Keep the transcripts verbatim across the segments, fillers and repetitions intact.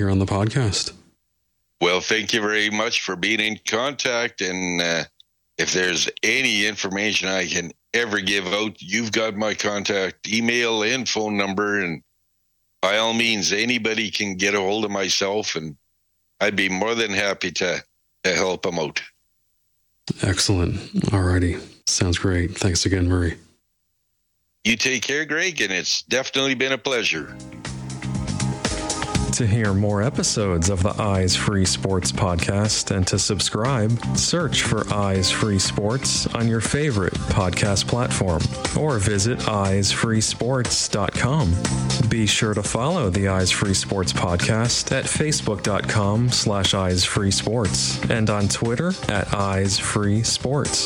here on the podcast. Well, thank you very much for being in contact. And uh, if there's any information I can ever give out, you've got my contact email and phone number. And by all means, anybody can get a hold of myself, and I'd be more than happy to, to help them out. Excellent. Alrighty. Sounds great. Thanks again, Murray. You take care, Greg, and it's definitely been a pleasure. To hear more episodes of the Eyes Free Sports podcast and to subscribe, search for Eyes Free Sports on your favorite podcast platform or visit eyes free sports dot com. Be sure to follow the Eyes Free Sports podcast at facebook.com slash Eyes Free Sports and on Twitter at Eyes Free Sports.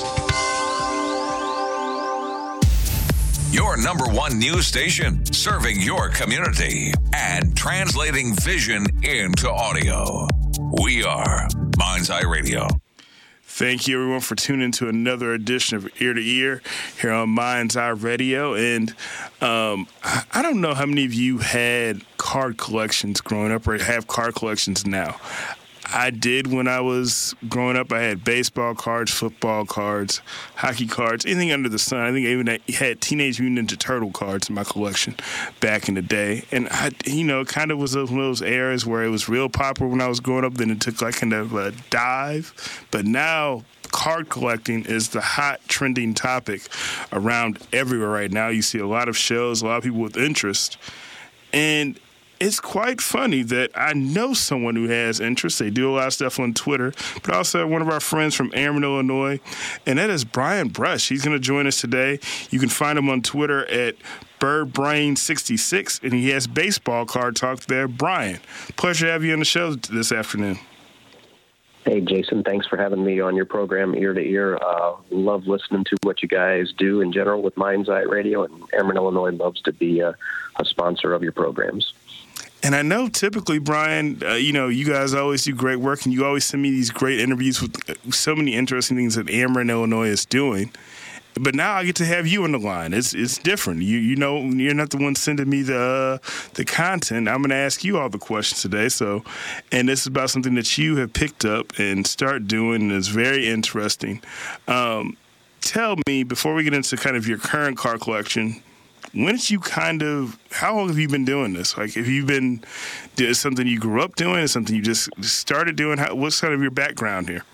Your number one news station, serving your community and translating vision into audio. We are Mind's Eye Radio. Thank you, everyone, for tuning to another edition of Ear to Ear here on Mind's Eye Radio. And um, I don't know how many of you had card collections growing up or have card collections now. I did when I was growing up. I had baseball cards, football cards, hockey cards, anything under the sun. I think I even had Teenage Mutant Ninja Turtle cards in my collection back in the day. And, I, you know, it kind of was one of those eras where it was real popular when I was growing up. Then it took like kind of a dive. But now card collecting is the hot trending topic around everywhere right now. You see a lot of shows, a lot of people with interest. And it's quite funny that I know someone who has interest. They do a lot of stuff on Twitter, but also one of our friends from Ameren, Illinois, and that is Brian Brush. He's going to join us today. You can find him on Twitter at bird brain sixty-six, and he has baseball card talk there. Brian, pleasure to have you on the show this afternoon. Hey, Jason, thanks for having me on your program, Ear to Ear. Uh, love listening to what you guys do in general with Mind's Eye Radio, and Ameren, Illinois loves to be a, a sponsor of your programs. And I know typically, Brian, uh, you know, you guys always do great work, and you always send me these great interviews with so many interesting things that Ameren, Illinois is doing. But now I get to have you on the line. It's it's different. You you know, you're not the one sending me the uh, the content. I'm going to ask you all the questions today. So, and this is about something that you have picked up and start doing, and it's very interesting. Um, tell me, before we get into kind of your current car collection, when did you kind of, how long have you been doing this? Like, have you been, is something you grew up doing? Is something you just started doing? How, what's kind of your background here?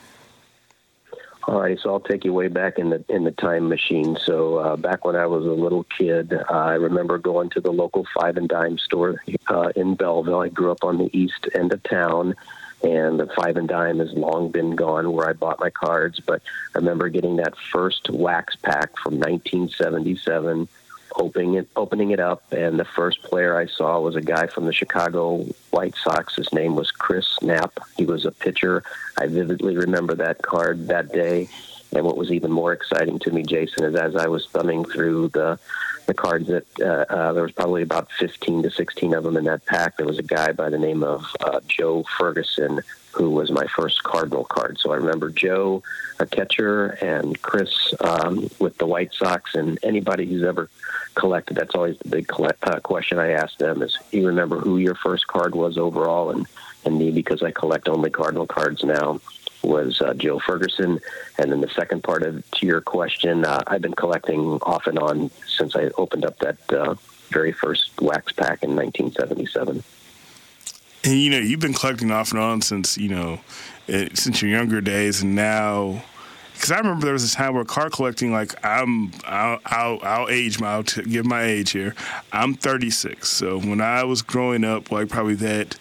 All right, so I'll take you way back in the in the time machine. So uh, back when I was a little kid, uh, I remember going to the local five and dime store uh, in Belleville. I grew up on the east end of town, and the five and dime has long been gone where I bought my cards. But I remember getting that first wax pack from nineteen seventy-seven. Opening it, opening it up, and the first player I saw was a guy from the Chicago White Sox. His name was Chris Knapp. He was a pitcher. I vividly remember that card that day. And what was even more exciting to me, Jason, is as I was thumbing through the the cards, that uh, uh, there was probably about fifteen to sixteen of them in that pack. There was a guy by the name of uh, Joe Ferguson, who was my first Cardinal card. So I remember Joe, a catcher, and Chris um, with the White Sox. And anybody who's ever collected, that's always the big collect, uh, question I ask them is, you remember who your first card was overall? And, and me, because I collect only Cardinal cards now, was uh, Joe Ferguson. And then the second part of to your question, uh, I've been collecting off and on since I opened up that uh, very first wax pack in nineteen seventy-seven. And, you know, you've been collecting off and on since, you know, it, since your younger days, and now, because I remember there was a time where card collecting, like, I'm, I'll, I'll, I'll age my, I'll t- give my age here. I'm thirty-six. So when I was growing up, like probably that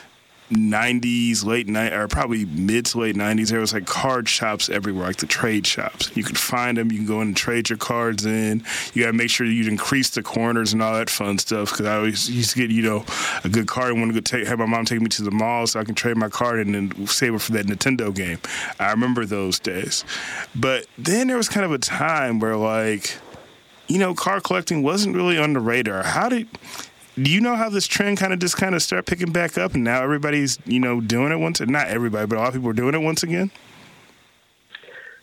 nineties, late night, or probably mid to late nineties, there was like card shops everywhere, like the trade shops. You could find them. You can go in and trade your cards in. You got to make sure you'd increase the corners and all that fun stuff. Because I always used to get, you know, a good card and want to go take, have my mom take me to the mall so I can trade my card and then save it for that Nintendo game. I remember those days. But then there was kind of a time where, like, you know, card collecting wasn't really on the radar. How did Do you know how this trend kind of just kind of start picking back up, and now everybody's, you know, doing it once? Not everybody, but a lot of people are doing it once again?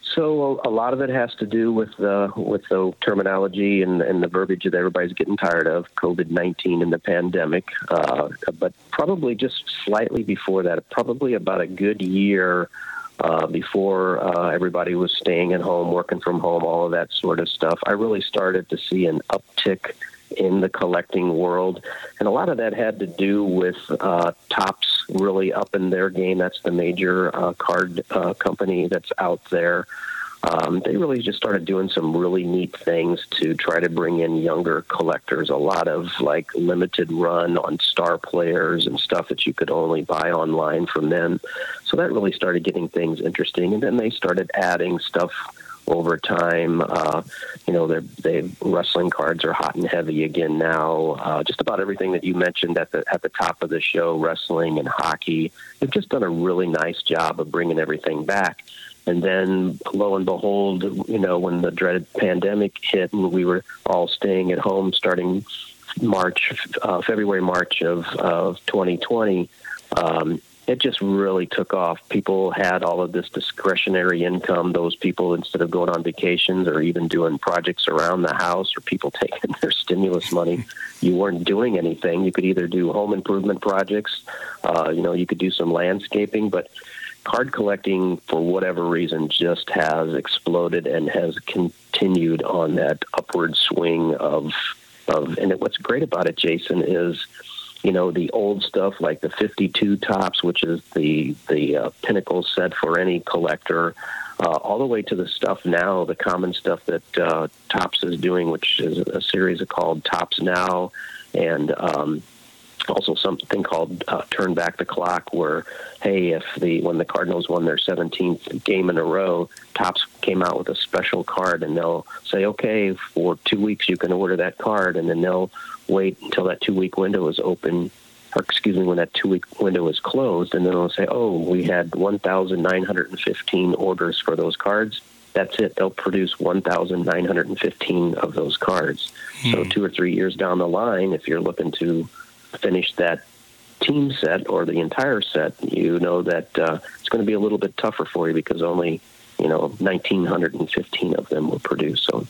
So a lot of it has to do with the with the terminology and, and the verbiage that everybody's getting tired of, COVID nineteen and the pandemic. Uh, but probably just slightly before that, probably about a good year uh, before uh, everybody was staying at home, working from home, all of that sort of stuff, I really started to see an uptick in the collecting world. And a lot of that had to do with uh, Topps really upping their game. That's the major uh, card uh, company that's out there. Um, they really just started doing some really neat things to try to bring in younger collectors, a lot of like limited run on star players and stuff that you could only buy online from them. So that really started getting things interesting. And then they started adding stuff over time. Uh, you know, they're, they wrestling cards are hot and heavy again now. Uh, just about everything that you mentioned at the at the top of the show, wrestling and hockey, they've just done a really nice job of bringing everything back. And then, lo and behold, you know, when the dreaded pandemic hit and we were all staying at home starting March, uh, February, March of, of twenty twenty, um, it just really took off. People had all of this discretionary income. Those people, instead of going on vacations or even doing projects around the house, or people taking their stimulus money, you weren't doing anything. You could either do home improvement projects, uh, you know, you could do some landscaping, but card collecting, for whatever reason, just has exploded and has continued on that upward swing of, of and what's great about it, Jason, is, you know, the old stuff like the fifty-two Topps, which is the, the uh, pinnacle set for any collector, uh, all the way to the stuff now, the common stuff that uh, Topps is doing, which is a series called Topps Now, and um, also something called uh, Turn Back the Clock, where, hey, if the when the Cardinals won their seventeenth game in a row, Topps came out with a special card, and they'll say, okay, for two weeks you can order that card, and then they'll wait until that two-week window is open, or excuse me, when that two-week window is closed, and then they'll say, oh, we had one thousand nine hundred fifteen orders for those cards. That's it. They'll produce one thousand nine hundred fifteen of those cards. Hmm. So two or three years down the line, if you're looking to finish that team set or the entire set, you know that uh, it's going to be a little bit tougher for you because only, you know, one thousand nine hundred fifteen of them were produced. So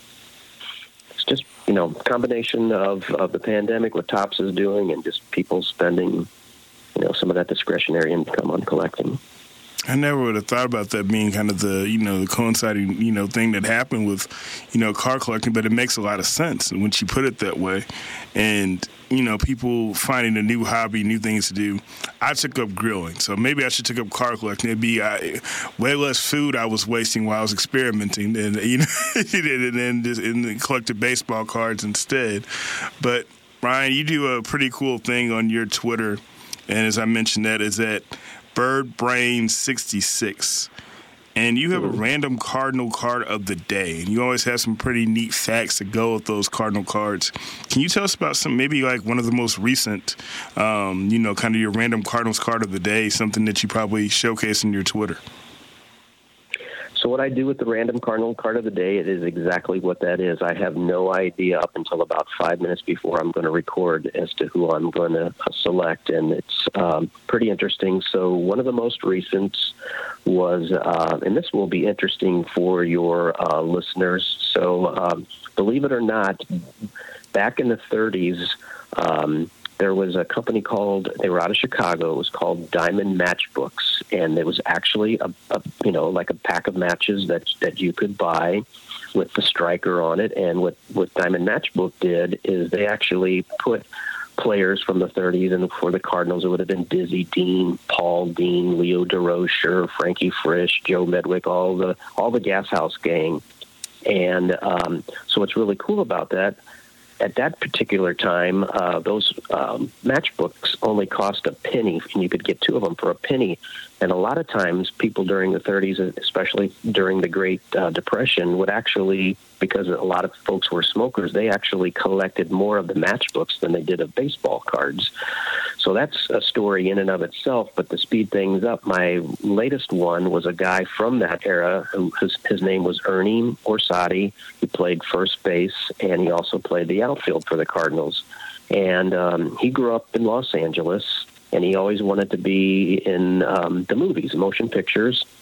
it's just, you know, combination of, of the pandemic, what Topps is doing, and just people spending, you know, some of that discretionary income on collecting. I never would have thought about that being kind of the, you know, the coinciding, you know, thing that happened with, you know, card collecting, but it makes a lot of sense when you put it that way. And, you know, people finding a new hobby, new things to do. I took up grilling, so maybe I should take up card collecting. It'd be uh, way less food I was wasting while I was experimenting, and, you know, and then just and collected baseball cards instead. But, Ryan, you do a pretty cool thing on your Twitter, and as I mentioned, that is that Bird Brain sixty-six, and you have a random Cardinal card of the day, and you always have some pretty neat facts to go with those Cardinal cards. Can you tell us about some, maybe like one of the most recent, um, you know, kind of your random Cardinals card of the day, something that you probably showcase in your Twitter? So what I do with the random Cardinal card of the day, it is exactly what that is. I have no idea up until about five minutes before I'm going to record as to who I'm going to select, and it's um, pretty interesting. So one of the most recent was, uh, and this will be interesting for your uh, listeners. So um, believe it or not, back in the thirties, um, there was a company called, they were out of Chicago, it was called Diamond Matchbooks, and it was actually a, a you know, like a pack of matches that that you could buy with the striker on it. And what, what Diamond Matchbook did is they actually put players from the thirties, and for the Cardinals it would have been Dizzy Dean, Paul Dean, Leo DeRocher, Frankie Frisch, Joe Medwick, all the all the Gas House gang. And um, so what's really cool about that, at that particular time, uh, those um, matchbooks only cost a penny, and you could get two of them for a penny. And a lot of times, people during the thirties, especially during the Great uh, Depression, would actually, because a lot of folks were smokers, they actually collected more of the matchbooks than they did of baseball cards. So that's a story in and of itself. But to speed things up, my latest one was a guy from that era, who his, his name was Ernie Orsatti. He played first base, and he also played the outfield for the Cardinals. And um, he grew up in Los Angeles, and he always wanted to be in um, the movies, motion pictures.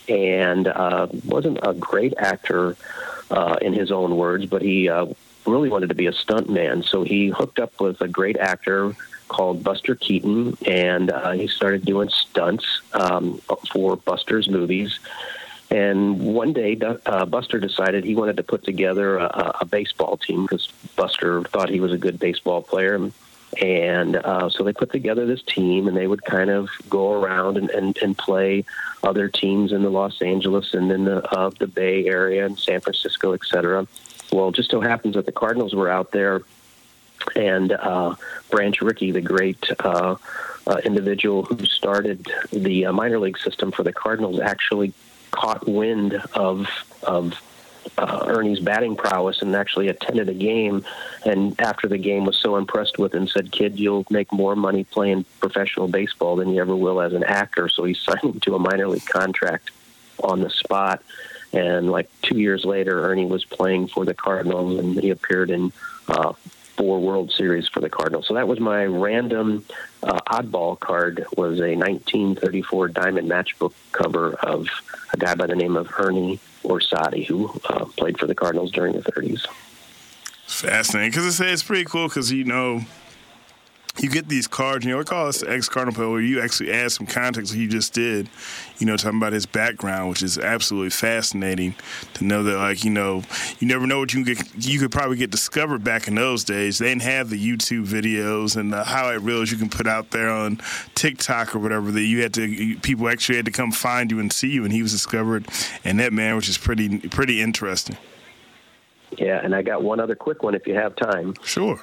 and uh, wasn't a great actor uh, in his own words, but he uh, really wanted to be a stunt man. So he hooked up with a great actor called Buster Keaton, and uh, he started doing stunts um, for Buster's movies. And one day, uh, Buster decided he wanted to put together a, a baseball team because Buster thought he was a good baseball player. And uh, so they put together this team, and they would kind of go around and, and, and play other teams in the Los Angeles and in the, uh, the Bay Area and San Francisco, et cetera. Well, it just so happens that the Cardinals were out there, and uh, Branch Rickey, the great uh, uh, individual who started the uh, minor league system for the Cardinals, actually caught wind of of uh, Ernie's batting prowess and actually attended a game. And after the game, was so impressed with it and said, "Kid, you'll make more money playing professional baseball than you ever will as an actor." So he signed him to a minor league contract on the spot. And like two years later, Ernie was playing for the Cardinals, and he appeared in uh, four World Series for the Cardinals. So that was my random uh, oddball card, was a nineteen thirty-four Diamond Matchbook cover of a guy by the name of Ernie Orsatti, who uh, played for the Cardinals during the thirties. Fascinating, because it's, it's pretty cool because, you know, you get these cards, you know, we call this the ex-Cardinal player, where you actually add some context like you just did, you know, talking about his background, which is absolutely fascinating to know that, like, you know, you never know what you can get. You could probably get discovered back in those days. They didn't have the YouTube videos and the highlight reels you can put out there on TikTok or whatever, that you had to, people actually had to come find you and see you, and he was discovered in that manner, which is pretty, pretty interesting. Yeah, and I got one other quick one if you have time. Sure.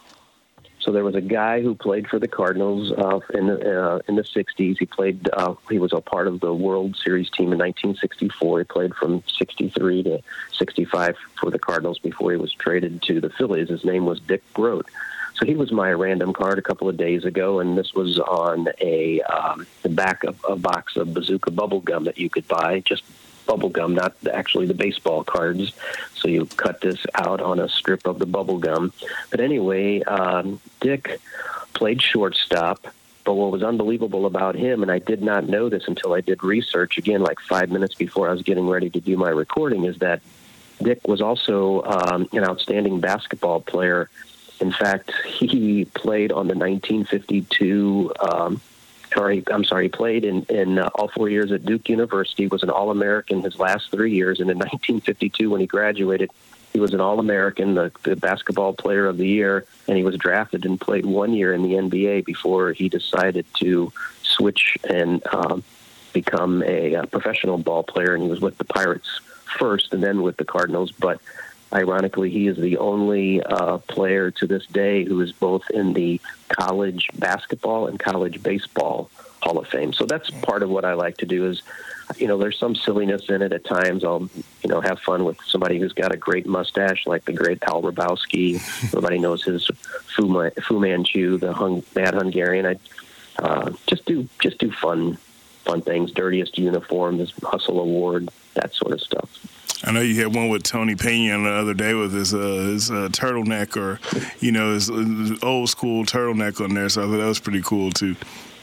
So there was a guy who played for the Cardinals uh, in the uh, in the sixties. He played. Uh, he was a part of the World Series team in nineteen sixty-four. He played from sixty-three to sixty-five for the Cardinals before he was traded to the Phillies. His name was Dick Groat. So he was my random card a couple of days ago, and this was on a um, the back of a box of Bazooka bubble gum that you could buy. Just bubble gum, not actually the baseball cards. So you cut this out on a strip of the bubble gum. But anyway, um, Dick played shortstop. But what was unbelievable about him, and I did not know this until I did research, again, like five minutes before I was getting ready to do my recording, is that Dick was also um, an outstanding basketball player. In fact, he played on the nineteen fifty-two um Or he, I'm sorry, he played in, in uh, all four years at Duke University, was an All-American his last three years, and in nineteen fifty-two, when he graduated, he was an All-American, the, the basketball player of the year, and he was drafted and played one year in the N B A before he decided to switch and um, become a, a professional ball player, and he was with the Pirates first and then with the Cardinals. But ironically, he is the only uh, player to this day who is both in the college basketball and college baseball Hall of Fame. So that's part of what I like to do is, you know, there's some silliness in it at times. I'll, you know, have fun with somebody who's got a great mustache, like the great Al Rabowski. Everybody knows his Fu, Ma- Fu Manchu, the hung, Mad Hungarian. I uh, just do just do fun, fun things. Dirtiest uniform, his Hustle Award, that sort of stuff. I know you had one with Tony Pena the other day with his uh, his uh, turtleneck, or you know, his, his old school turtleneck on there. So I thought that was pretty cool too.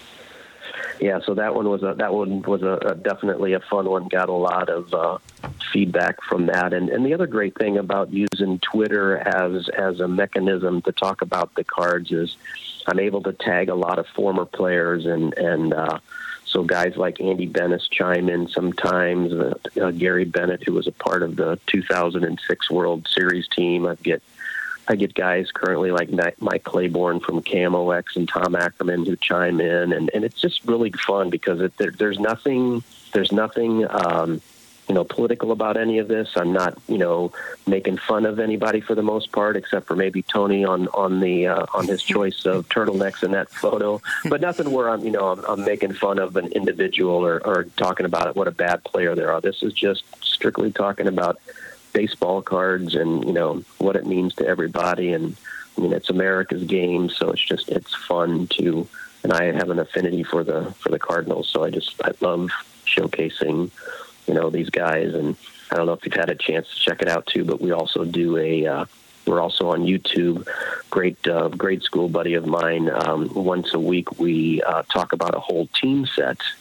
Yeah, so that one was a that one was a, a definitely a fun one. Got a lot of uh, feedback from that, and and the other great thing about using Twitter as as a mechanism to talk about the cards is I'm able to tag a lot of former players and and. Uh, So guys like Andy Bennis chime in sometimes, uh, uh, Gary Bennett, who was a part of the two thousand six World Series team. I get I get guys currently like Mike Claiborne from Camo X and Tom Ackerman who chime in, and, and it's just really fun because it, there, there's nothing there's nothing um, you know political about any of this. I'm not you know making fun of anybody for the most part, except for maybe Tony on on the uh, on his choice of turtlenecks in that photo. But nothing where I'm you know I'm, I'm making fun of an individual or, or talking about what a bad player they are. This is just strictly talking about baseball cards and you know what it means to everybody. And I mean it's America's game, so it's just it's fun to. And I have an affinity for the for the Cardinals, so I just I love showcasing. You know, these guys, and I don't know if you've had a chance to check it out too, but we also do a, uh, we're also on YouTube. Great uh, grade school buddy of mine, um, once a week we uh, talk about a whole team set,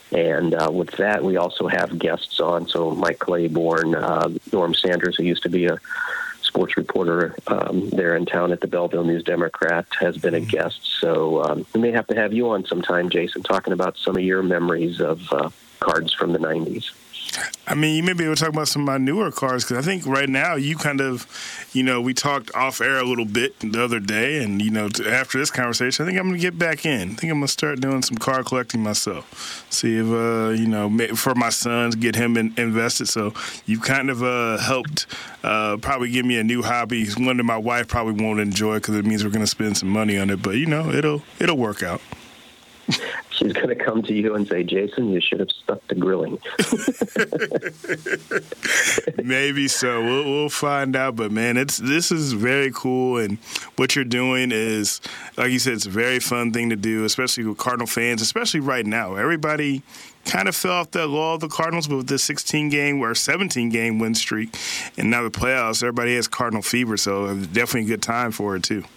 And uh, with that, we also have guests on. So Mike Claiborne, uh, Norm Sanders, who used to be a sports reporter um, there in town at the Belleville News-Democrat, has been a guest. So um, we may have to have you on sometime, Jason, talking about some of your memories of uh, cards from the nineties. I mean, you may be able to talk about some of my newer cards, because I think right now you kind of, you know, we talked off air a little bit the other day, and, you know, to, after this conversation, I think I'm going to get back in. I think I'm going to start doing some card collecting myself. See if, uh, you know, for my sons, get him in, invested. So you've kind of uh, helped uh, probably give me a new hobby. One that my wife probably won't enjoy because it means we're going to spend some money on it. But, you know, it'll it'll work out. She's going to come to you and say, Jason, you should have stuck to grilling. Maybe so. We'll, we'll find out. But, man, it's this is very cool. And what you're doing is, like you said, it's a very fun thing to do, especially with Cardinal fans, especially right now. Everybody kind of fell off the law of the Cardinals, but with this sixteen-game or seventeen-game win streak and now the playoffs, everybody has Cardinal fever. So definitely a good time for it, too.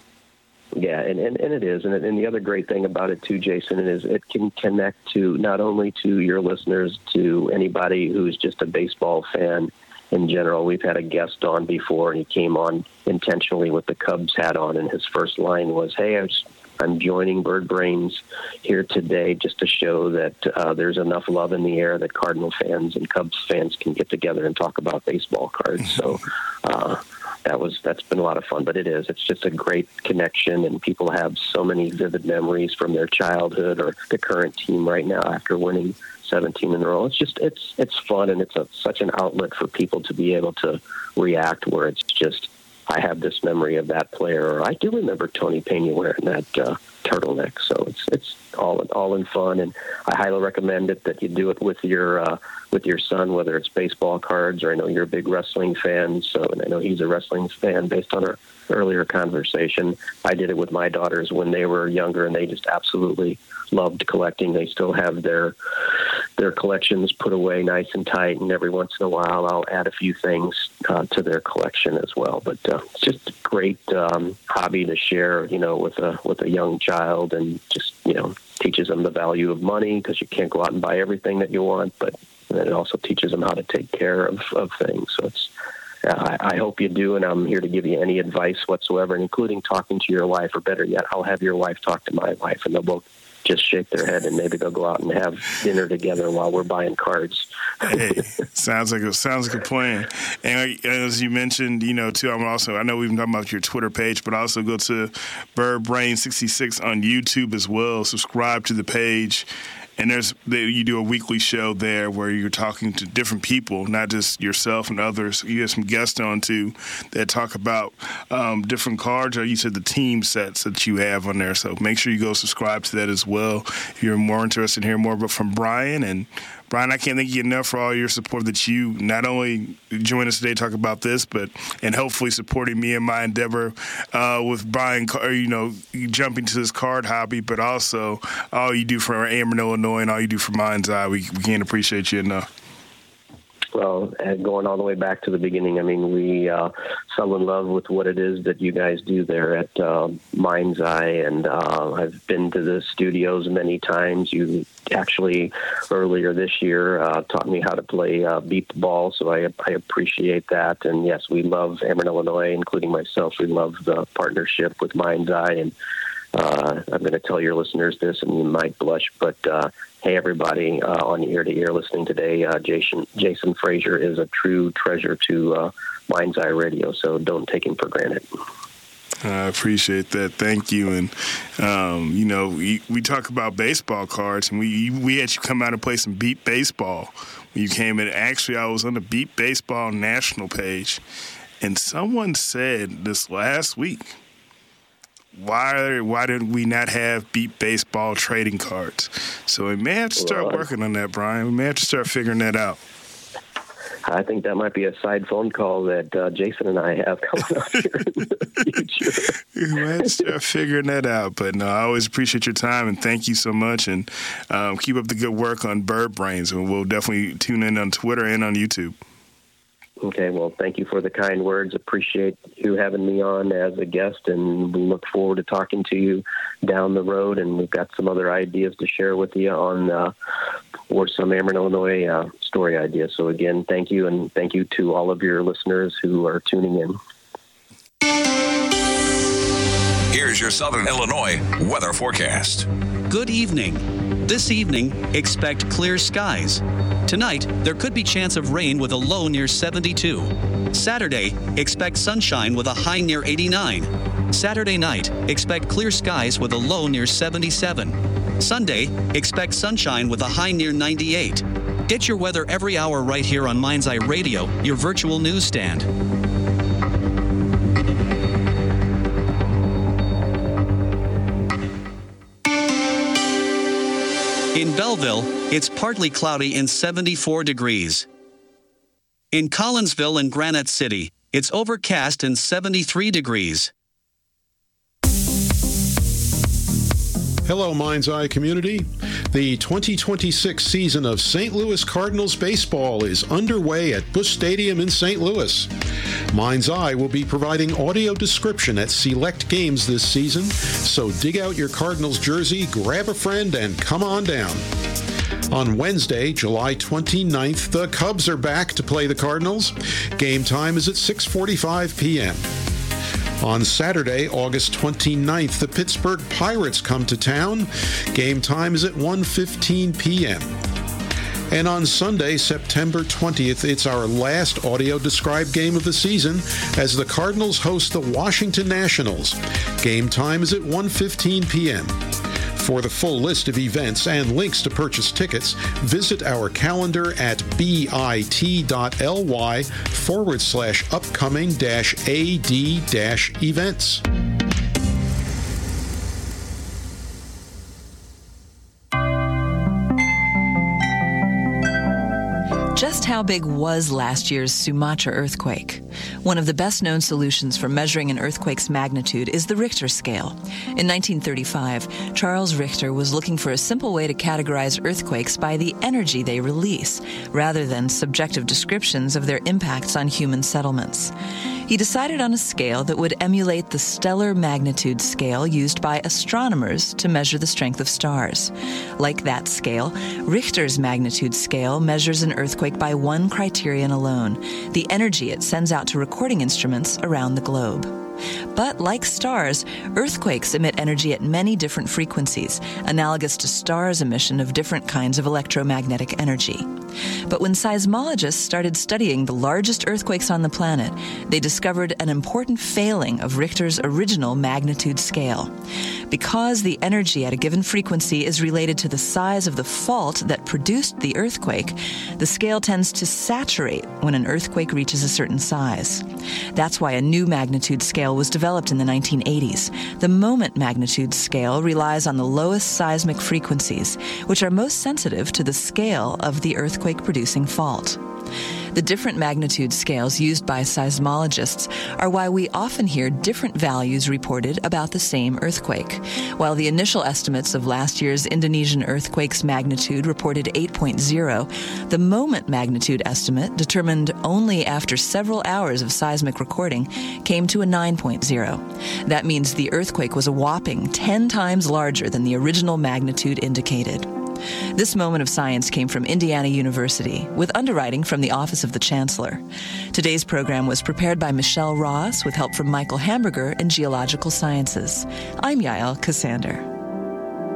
Yeah, and, and, and it is. And, and the other great thing about it, too, Jason, is it can connect to not only to your listeners, to anybody who's just a baseball fan in general. We've had a guest on before, and he came on intentionally with the Cubs hat on, and his first line was, hey, I was, I'm joining Bird Brains here today just to show that uh, there's enough love in the air that Cardinal fans and Cubs fans can get together and talk about baseball cards. So uh That was that's been a lot of fun, but it is. It's just a great connection, and people have so many vivid memories from their childhood or the current team right now after winning seventeen in a row. It's just it's it's fun, and it's a, such an outlet for people to be able to react. Where it's just, I have this memory of that player, or I do remember Tony Pena wearing that uh, turtleneck. So it's it's all all in fun, and I highly recommend it that you do it with your uh, with your son, whether it's baseball cards or I know you're a big wrestling fan, so and I know he's a wrestling fan based on our earlier conversation. I did it with my daughters when they were younger, and they just absolutely loved collecting. They still have their their collections put away nice and tight, and every once in a while I'll add a few things uh, to their collection as well. But uh, it's just a great um, hobby to share, you know, with a with a young child, and just, you know, teaches them the value of money, because you can't go out and buy everything that you want, but then it also teaches them how to take care of, of things. So it's I, I hope you do, and I'm here to give you any advice whatsoever, including talking to your wife, or better yet, I'll have your wife talk to my wife, and they'll both just shake their head, and maybe they'll go out and have dinner together while we're buying cards. Hey, sounds like a sounds like a plan. And as you mentioned, you know, too, I'm also, I know we've been talking about your Twitter page, but also go to Bird Brain sixty-six on YouTube as well. Subscribe to the page. And there's you do a weekly show there where you're talking to different people, not just yourself and others. You have some guests on too that talk about um, different cards, or you said the team sets that you have on there. So make sure you go subscribe to that as well if you're more interested in hearing more about from Brian. And Brian, I can't thank you enough for all your support that you not only join us today to talk about this, but and hopefully supporting me in my endeavor uh, with buying, you know, jumping to this card hobby, but also all you do for Amarillo, Illinois, and all you do for Mind's Eye. We, we can't appreciate you enough. Well, and going all the way back to the beginning, I mean, we uh, fell in love with what it is that you guys do there at uh, Mind's Eye, and uh, I've been to the studios many times. You actually, earlier this year, uh, taught me how to play uh, beep ball, so I, I appreciate that. And, yes, we love Amarillo, Illinois, including myself. We love the partnership with Mind's Eye, and Uh, I'm going to tell your listeners this, and you might blush, but uh, hey, everybody uh, on Ear to Ear listening today, uh, Jason Jason Frazier is a true treasure to uh, Mind's Eye Radio, so don't take him for granted. I appreciate that. Thank you. And, um, you know, we, we talk about baseball cards, and we we had you come out and play some Beat Baseball when you came in. Actually, I was on the Beat Baseball national page, and someone said this last week, Why why did we not have Beat Baseball trading cards? So we may have to start well, working on that, Brian. We may have to start figuring that out. I think that might be a side phone call that uh, Jason and I have coming up here in the future. We might have to start figuring that out. But no, I always appreciate your time, and thank you so much. And um, keep up the good work on Bird Brains. And we'll definitely tune in on Twitter and on YouTube. Okay, well, thank you for the kind words. Appreciate you having me on as a guest, and we look forward to talking to you down the road. And we've got some other ideas to share with you on uh, or some Ameren, Illinois uh, story idea. So again, thank you, and thank you to all of your listeners who are tuning in. Here's your Southern Illinois weather forecast. Good evening. This evening, expect clear skies. Tonight, there could be chance of rain with a low near seventy-two. Saturday, expect sunshine with a high near eighty-nine. Saturday night, expect clear skies with a low near seventy-seven. Sunday, expect sunshine with a high near ninety-eight. Get your weather every hour right here on Mind's Eye Radio, your virtual newsstand. In Belleville, it's partly cloudy and seventy-four degrees. In Collinsville and Granite City, it's overcast and seventy-three degrees. Hello, Mind's Eye community. The twenty twenty-six season of Saint Louis Cardinals baseball is underway at Busch Stadium in Saint Louis. Mind's Eye will be providing audio description at select games this season, so dig out your Cardinals jersey, grab a friend, and come on down. On Wednesday, July twenty-ninth, the Cubs are back to play the Cardinals. Game time is at six forty-five p.m. On Saturday, August twenty-ninth, the Pittsburgh Pirates come to town. Game time is at one fifteen p.m. And on Sunday, September twentieth, it's our last audio-described game of the season as the Cardinals host the Washington Nationals. Game time is at one fifteen p.m. For the full list of events and links to purchase tickets, visit our calendar at bit.ly forward slash upcoming dash AD dash events. Just how big was last year's Sumatra earthquake? One of the best-known solutions for measuring an earthquake's magnitude is the Richter scale. In nineteen thirty-five, Charles Richter was looking for a simple way to categorize earthquakes by the energy they release, rather than subjective descriptions of their impacts on human settlements. He decided on a scale that would emulate the stellar magnitude scale used by astronomers to measure the strength of stars. Like that scale, Richter's magnitude scale measures an earthquake by one criterion alone: the energy it sends out to recording instruments around the globe. But like stars, earthquakes emit energy at many different frequencies, analogous to stars' emission of different kinds of electromagnetic energy. But when seismologists started studying the largest earthquakes on the planet, they discovered an important failing of Richter's original magnitude scale. Because the energy at a given frequency is related to the size of the fault that produced the earthquake, the scale tends to saturate when an earthquake reaches a certain size. That's why a new magnitude scale was developed in the nineteen eighties. The moment magnitude scale relies on the lowest seismic frequencies, which are most sensitive to the scale of the earthquake-producing fault. The different magnitude scales used by seismologists are why we often hear different values reported about the same earthquake. While the initial estimates of last year's Indonesian earthquake's magnitude reported eight point oh, the moment magnitude estimate, determined only after several hours of seismic recording, came to a nine point oh. That means the earthquake was a whopping ten times larger than the original magnitude indicated. This moment of science came from Indiana University, with underwriting from the Office of the Chancellor. Today's program was prepared by Michelle Ross with help from Michael Hamburger in Geological Sciences. I'm Yael Cassander.